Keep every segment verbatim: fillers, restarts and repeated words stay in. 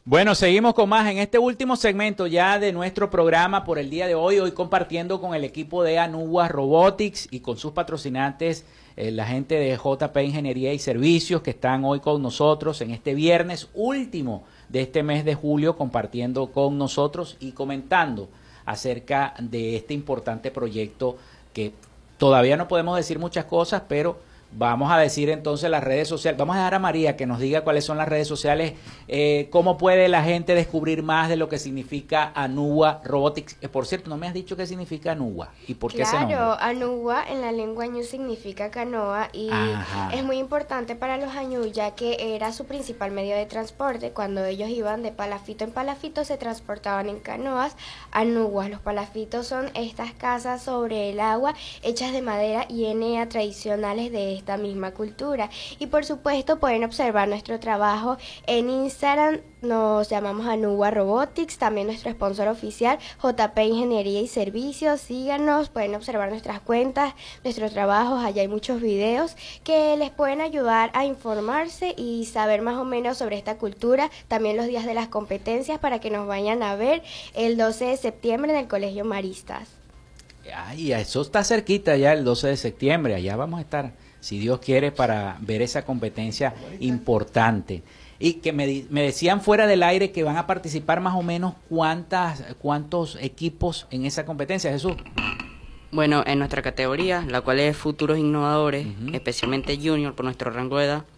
Bueno, seguimos con más en este último segmento ya de nuestro programa por el día de hoy, hoy compartiendo con el equipo de Anuwa Robotics y con sus patrocinantes, eh, la gente de J P Ingeniería y Servicios que están hoy con nosotros en este viernes último de este mes de julio, compartiendo con nosotros y comentando acerca de este importante proyecto que todavía no podemos decir muchas cosas, pero vamos a decir entonces las redes sociales. Vamos a dejar a María que nos diga cuáles son las redes sociales, eh, cómo puede la gente descubrir más de lo que significa Anuwa Robotics. Eh, por cierto, no me has dicho qué significa Anuwa y por qué ese nombre. Claro, Anuwa en la lengua ñu significa canoa y Ajá. es muy importante para los añú ya que era su principal medio de transporte. Cuando ellos iban de palafito en palafito se transportaban en canoas anuwas. Los palafitos son estas casas sobre el agua hechas de madera y enea tradicionales de esta misma cultura. Y por supuesto pueden observar nuestro trabajo en Instagram, nos llamamos Anuwa Robotics, también nuestro sponsor oficial J P Ingeniería y Servicios. Síganos, pueden observar nuestras cuentas, nuestros trabajos, allá hay muchos videos que les pueden ayudar a informarse y saber más o menos sobre esta cultura, también los días de las competencias para que nos vayan a ver el doce de septiembre en el Colegio Maristas. Ay, eso está cerquita ya el doce de septiembre, allá vamos a estar, si Dios quiere, para ver esa competencia importante. Y que me, me decían fuera del aire que van a participar más o menos cuántas, cuántos equipos en esa competencia, Jesús. Bueno, en nuestra categoría, la cual es Futuros Innovadores, Uh-huh. especialmente Junior por nuestro rango de edad,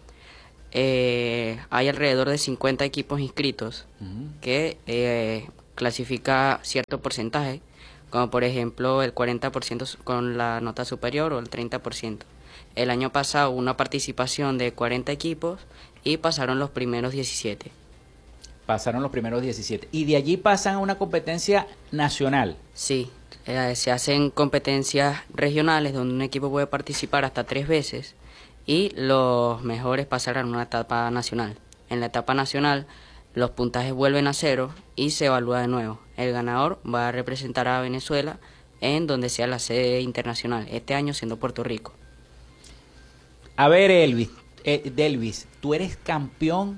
eh, hay alrededor de cincuenta equipos inscritos Uh-huh. que eh, clasifica cierto porcentaje, como por ejemplo el cuarenta por ciento con la nota superior o el treinta por ciento. El año pasado hubo una participación de cuarenta equipos y pasaron los primeros diecisiete. Pasaron los primeros diecisiete. Y de allí pasan a una competencia nacional. Sí, eh, se hacen competencias regionales donde un equipo puede participar hasta tres veces y los mejores pasarán a una etapa nacional. En la etapa nacional los puntajes vuelven a cero y se evalúa de nuevo. El ganador va a representar a Venezuela en donde sea la sede internacional, este año siendo Puerto Rico. A ver, Elvis, eh, Delvis, tú eres campeón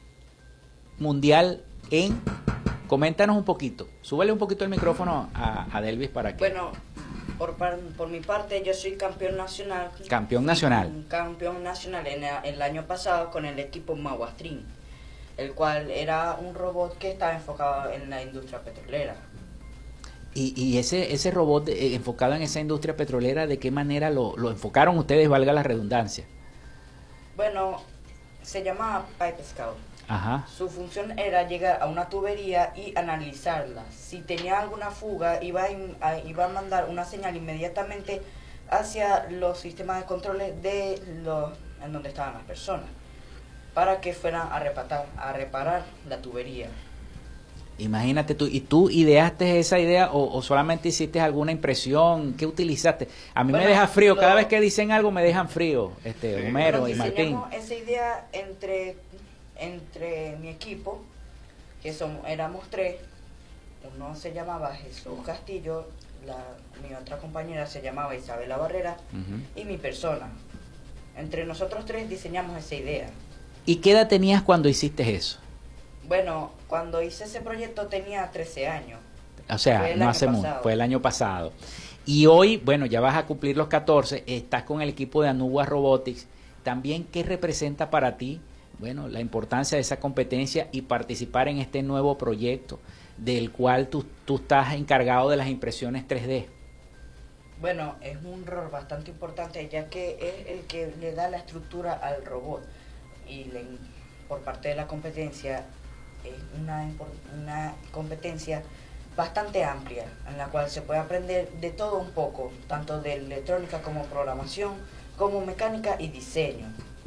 mundial en... Coméntanos un poquito. Súbele un poquito el micrófono a, a Delvis para que... Bueno, por, par- por mi parte, yo soy campeón nacional. Campeón nacional. Fui Campeón nacional en a- el año pasado con el equipo Maguastrin, el cual era un robot que estaba enfocado en la industria petrolera. Y, y ese ese robot eh, enfocado en esa industria petrolera, ¿de qué manera lo, lo enfocaron ustedes, valga la redundancia? Bueno, se llamaba Pipe Scout. Ajá. Su función era llegar a una tubería y analizarla. Si tenía alguna fuga, iba a, in- a- iba a mandar una señal inmediatamente hacia los sistemas de controles de los en donde estaban las personas, para que fueran a reparar, a reparar la tubería. Imagínate tú, ¿y tú ideaste esa idea o, o solamente hiciste alguna impresión? ¿Qué utilizaste? A mí Bueno, me deja frío, cada lo- vez que dicen algo me dejan frío, este Homero Bueno, y Martín. diseñamos esa idea entre, entre mi equipo, que somos, éramos tres. Uno se llamaba Jesús Castillo, la, mi otra compañera se llamaba Isabela Barrera, Ujú. y mi persona. Entre nosotros tres diseñamos esa idea. ¿Y qué edad tenías cuando hiciste eso? Bueno, cuando hice ese proyecto tenía trece años. O sea, Fue el no año hace mucho, pasado. fue el año pasado. Y hoy, bueno, ya vas a cumplir los catorce, estás con el equipo de Anuwa Robotics. También, ¿qué representa para ti, bueno, la importancia de esa competencia y participar en este nuevo proyecto del cual tú, tú estás encargado de las impresiones tres D? Bueno, es un rol bastante importante ya que es el que le da la estructura al robot y le- por parte de la competencia es una, impor- una competencia bastante amplia en la cual se puede aprender de todo un poco, tanto de electrónica como programación, como mecánica y diseño.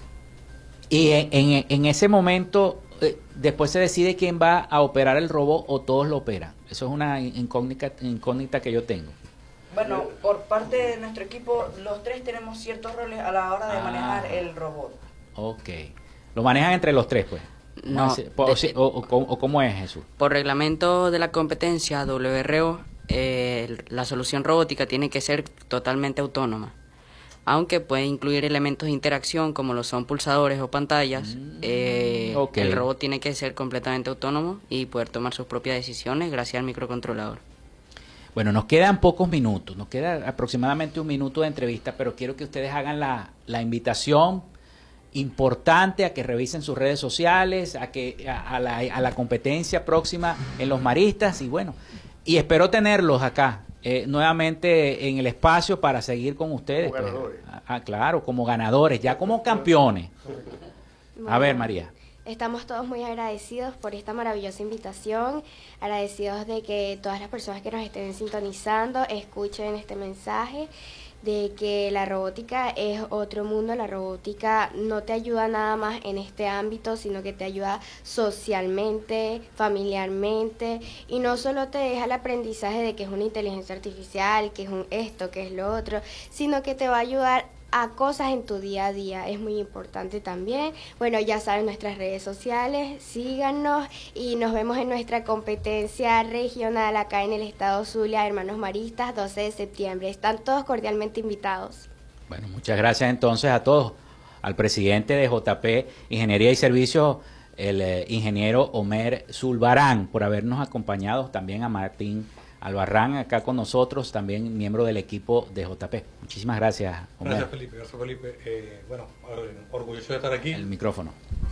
Y en, en, en ese momento, eh, después se decide quién va a operar el robot o todos lo operan. Eso es una incógnita, incógnita que yo tengo. Bueno, por parte de nuestro equipo, los tres tenemos ciertos roles a la hora de Ah. manejar el robot. Ok. Lo manejan entre los tres, pues. No, Ese- po- o, si- o- o- o cómo es, Jesús? Por reglamento de la competencia W R O, eh, la solución robótica tiene que ser totalmente autónoma. aunque puede incluir elementos de interacción como lo son pulsadores o pantallas. Mm, eh, okay. El robot tiene que ser completamente autónomo y poder tomar sus propias decisiones gracias al microcontrolador. Bueno, nos quedan pocos minutos, nos queda aproximadamente un minuto de entrevista, pero quiero que ustedes hagan la, la invitación importante a que revisen sus redes sociales, a que a, a, la, a la competencia próxima en los maristas, y bueno, y espero tenerlos acá eh, nuevamente en el espacio para seguir con ustedes. Como ganadores. Pues, ah, claro, como ganadores, ya como campeones. A ver, María. Estamos todos muy agradecidos por esta maravillosa invitación, agradecidos de que todas las personas que nos estén sintonizando escuchen este mensaje de que la robótica es otro mundo. La robótica no te ayuda nada más en este ámbito, sino que te ayuda socialmente, familiarmente, y no solo te deja el aprendizaje de que es una inteligencia artificial, que es un esto, que es lo otro, sino que te va a ayudar a cosas en tu día a día. Es muy importante también. Bueno, ya saben, nuestras redes sociales, síganos y nos vemos en nuestra competencia regional acá en el estado Zulia, Hermanos Maristas, doce de septiembre. Están todos cordialmente invitados. Bueno, muchas gracias entonces a todos, al presidente de J P Ingeniería y Servicios, el eh, ingeniero Omer Zulbarán, por habernos acompañado, también a Martín Albarrán acá con nosotros, también miembro del equipo de J P. Muchísimas gracias, Omer. Gracias, Felipe. Gracias, Felipe. Eh, bueno, orgulloso de estar aquí. El micrófono.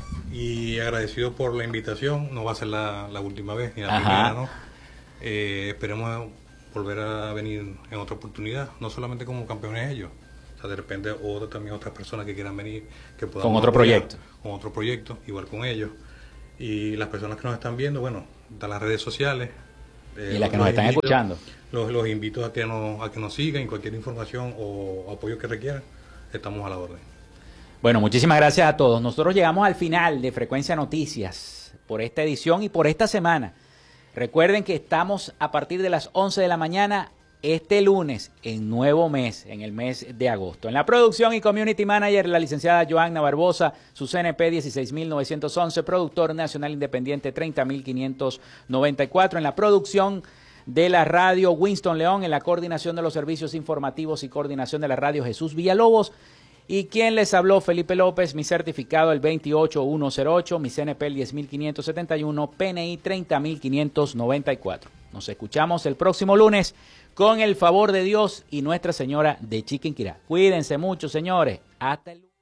Y agradecido por la invitación. No va a ser la, la última vez, ni la Ajá. primera, ¿no? Eh, esperemos volver a venir en otra oportunidad, no solamente como campeones ellos. O sea, de repente otro, también otras personas que quieran venir, que puedan con otro proyecto. Con otro proyecto, igual con ellos. Y las personas que nos están viendo, bueno, están las redes sociales. Eh, y las que nos están invito, escuchando. Los, los invito a que, nos, a que nos sigan, cualquier información o apoyo que requieran, estamos a la orden. Bueno, muchísimas gracias a todos. Nosotros llegamos al final de Frecuencia Noticias por esta edición y por esta semana. Recuerden que estamos a partir de las once de la mañana este lunes en nuevo mes, en el mes de agosto. En la producción y community manager, la licenciada Joanna Barbosa, su C N P dieciséis mil novecientos once, productor nacional independiente treinta mil quinientos noventa y cuatro. En la producción de la radio, Winston León. En la coordinación de los servicios informativos y coordinación de la radio, Jesús Villalobos. Y quien les habló, Felipe López, mi certificado el veintiocho mil ciento ocho, mi C N P el diez mil quinientos setenta y uno, P N I treinta mil quinientos noventa y cuatro. Nos escuchamos el próximo lunes con el favor de Dios y Nuestra Señora de Chiquinquirá. Cuídense mucho, señores. Hasta el lunes.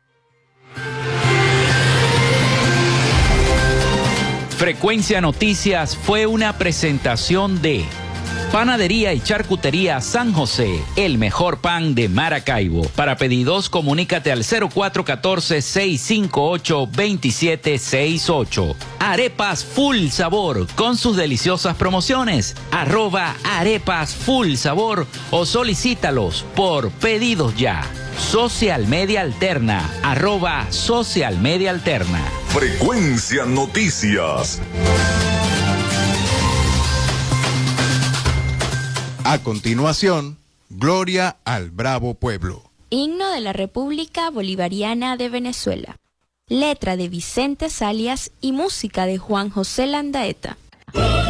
Frecuencia Noticias fue una presentación de Panadería y Charcutería San José, el mejor pan de Maracaibo. Para pedidos, comunícate al cero cuatro uno cuatro, seis cinco ocho, dos siete seis ocho. Arepas Full Sabor, con sus deliciosas promociones. Arroba Arepas Full Sabor o solicítalos por pedidos ya. Social Media Alterna, arroba Social Media Alterna. Frecuencia Noticias. A continuación, Gloria al Bravo Pueblo. Himno de la República Bolivariana de Venezuela. Letra de Vicente Salias y música de Juan José Landaeta.